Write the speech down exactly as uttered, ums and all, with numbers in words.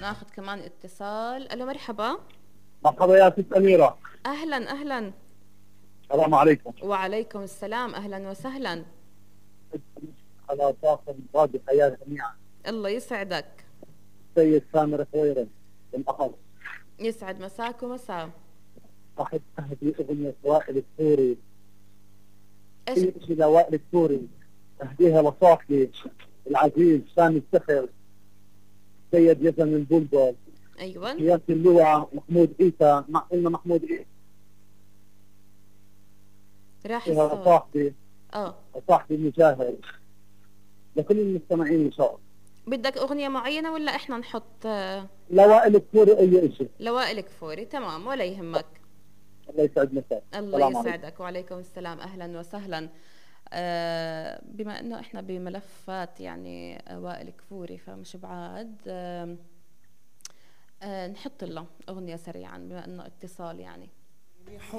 ناخذ كمان اتصال. الو مرحبا. مرحبا يا ست أميرة. اهلا اهلا. السلام عليكم. وعليكم السلام، اهلا وسهلا. على طاقم غادي حياة جميعا. الله يسعدك. سيد سامر خويرم بالأخص. يسعد مساك ومساء. أحب أهدي أغنية وائل الكوري. ايش؟ في شيء لوائل الكوري أهديها لصاحبي العزيز سامي السخر، سيد يزن البلبل، ايوه. سيادة اللواء محمود عيسى، مع إنه محمود عيسى. راح فيها الصوت. لصاحبي اه. لصاحبي المجاهد، لكل المستمعين إن شاء الله. بدك اغنية معينة ولا احنا نحط آه، لوائل الكوري أي شيء. لوائل كفوري؟ تمام ولا يهمك. الله يسعد مساك. الله السلام عليكم. يسعدك وعليكم السلام، اهلا وسهلا. آه، بما انه احنا بملفات يعني آه، وائل كفوري فمش بعاد آه، آه، نحط له اغنية سريعا بما انه اتصال يعني.